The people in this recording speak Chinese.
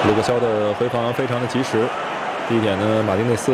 卢克肖的回防非常的及时。第一点呢，马丁内斯